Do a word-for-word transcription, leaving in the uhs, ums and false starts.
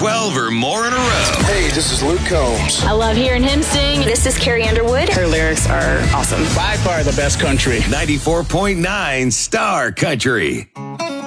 twelve or more in a row. Hey, this is Luke Combs. I love hearing him sing. This is Carrie Underwood. Her lyrics are awesome. By far the best country. ninety-four point nine Star Country.